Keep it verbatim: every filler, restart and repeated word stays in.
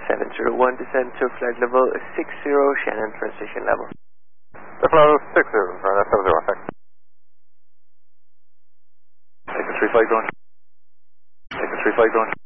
seven zero one, descend to flight level six zero, Shannon transition level. Flight level six zero, right, seven zero, thanks. Take the three flag going. Take the three flag going.